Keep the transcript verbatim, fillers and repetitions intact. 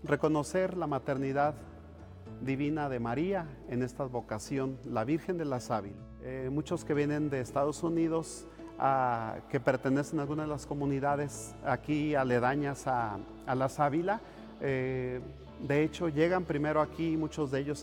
reconocer la maternidad divina de María en esta vocación, la Virgen de la Sábila. Eh, muchos que vienen de Estados Unidos, a, que pertenecen a algunas de las comunidades aquí aledañas a, a la Sábila, eh, de hecho llegan primero aquí, muchos de ellos